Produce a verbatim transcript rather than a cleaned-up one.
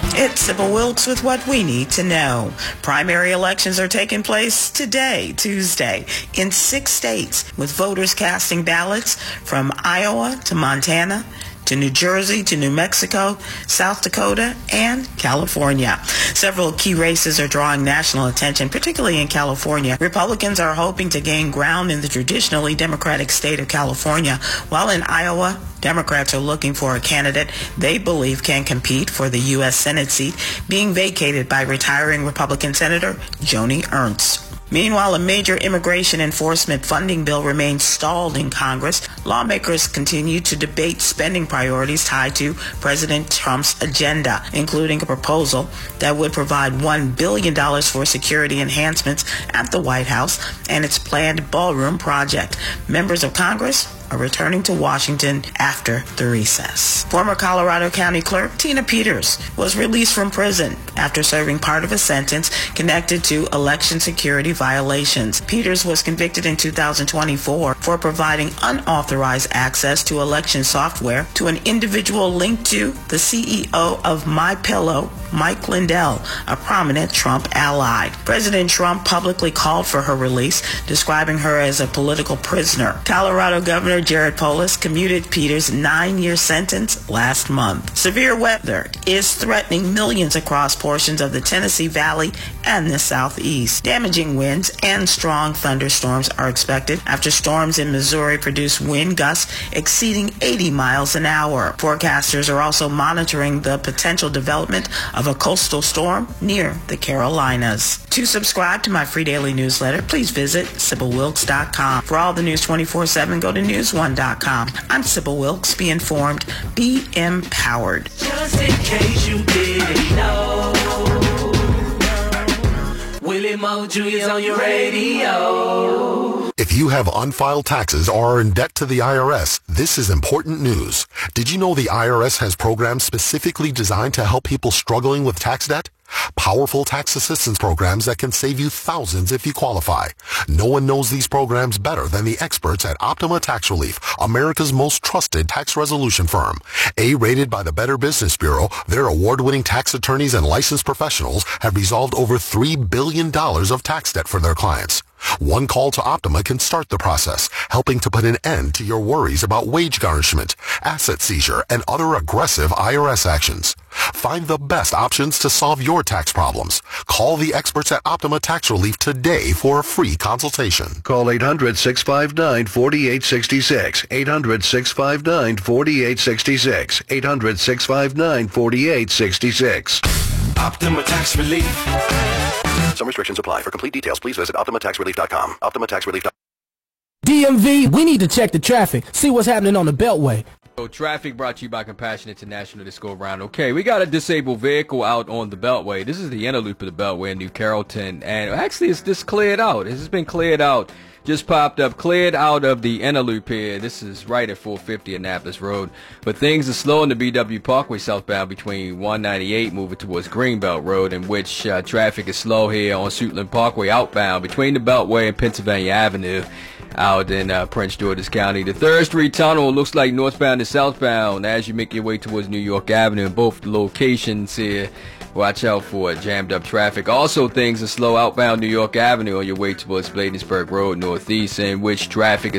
It's Sybil Wilkes with what we need to know. Primary elections are taking place today, Tuesday, in six states, with voters casting ballots from Iowa to Montana to New Jersey to New Mexico, South Dakota, and California. Several key races are drawing national attention, particularly in California. Republicans are hoping to gain ground in the traditionally Democratic state of California, while in Iowa, Democrats are looking for a candidate they believe can compete for the U S Senate seat being vacated by retiring Republican Senator Joni Ernst. Meanwhile, a major immigration enforcement funding bill remains stalled in Congress. Lawmakers continue to debate spending priorities tied to President Trump's agenda, including a proposal that would provide one billion dollars for security enhancements at the White House and its planned ballroom project. Members of Congress are returning to Washington after the recess. Former Colorado County Clerk Tina Peters was released from prison after serving part of a sentence connected to election security violations. Peters was convicted in two thousand twenty-four for providing unauthorized access to election software to an individual linked to the C E O of MyPillow, Mike Lindell, a prominent Trump ally. President Trump publicly called for her release, describing her as a political prisoner. Colorado Governor Jared Polis commuted Peters' nine-year sentence last month. Severe weather is threatening millions across portions of the Tennessee Valley and the Southeast. Damaging winds and strong thunderstorms are expected after storms in Missouri produce wind gusts exceeding eighty miles an hour. Forecasters are also monitoring the potential development of a coastal storm near the Carolinas. To subscribe to my free daily newsletter, please visit Sybil Wilkes dot com. For all the news twenty-four seven, go to news one dot com. I'm Sybil Wilkes. Be informed. Be empowered. Just in case you didn't know, Willie Mo Junior is on your radio. If you have unfiled taxes or are in debt to the I R S, this is important news. Did you know the I R S has programs specifically designed to help people struggling with tax debt? Powerful tax assistance programs that can save you thousands if you qualify. No one knows these programs better than the experts at Optima Tax Relief, America's most trusted tax resolution firm. A-rated by the Better Business Bureau, their award-winning tax attorneys and licensed professionals have resolved over three billion dollars of tax debt for their clients. One call to Optima can start the process, helping to put an end to your worries about wage garnishment, asset seizure, and other aggressive I R S actions. Find the best options to solve your tax problems. Call the experts at Optima Tax Relief today for a free consultation. Call eight hundred, six five nine, four eight six six. eight hundred, six five nine, four eight six six. eight hundred, six five nine, four eight six six. Optima Tax Relief. Some restrictions apply. For complete details, please visit Optima Tax Relief dot com. Optima Tax Relief dot com. D M V, we need to check the traffic, see what's happening on the Beltway. So traffic brought to you by Compassion International this go around. Okay, we got a disabled vehicle out on the Beltway. This is the inner loop of the Beltway in New Carrollton, and actually it's just cleared out. This has been cleared out. Just popped up, cleared out of the inner loop here. This is right at four fifty Annapolis Road. But things are slow in the B W Parkway southbound between one ninety-eight moving towards Greenbelt Road, in which uh, traffic is slow here on Suitland Parkway outbound between the Beltway and Pennsylvania Avenue out in uh, Prince George's County. The third Street Tunnel looks like northbound and southbound as you make your way towards New York Avenue. In both locations here, watch out for jammed up traffic. Also, things are slow outbound New York Avenue on your way towards Bladensburg Road northeast, in which traffic is